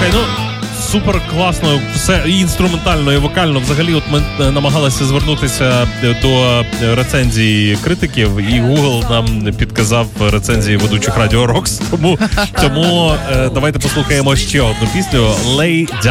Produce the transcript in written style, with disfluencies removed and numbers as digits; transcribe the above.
Слухай, супер класно, все і інструментально, і вокально. Взагалі, от ми намагалися звернутися до рецензій критиків, і Google нам підказав рецензії ведучих Радіо Рокс. Тому давайте послухаємо ще одну пісню «Lay Down».